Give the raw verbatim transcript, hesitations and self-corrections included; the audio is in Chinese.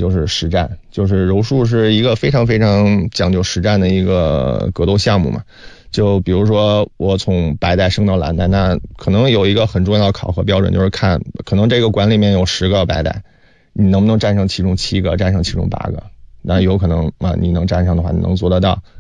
就是实战，就是柔术是一个非常非常讲究实战的一个格斗项目嘛。就比如说我从白带升到蓝带，那可能有一个很重要的考核标准，就是看可能这个馆里面有十个白带，你能不能战胜其中七个，战胜其中八个，那有可能啊，你能战胜的话，你能做得到。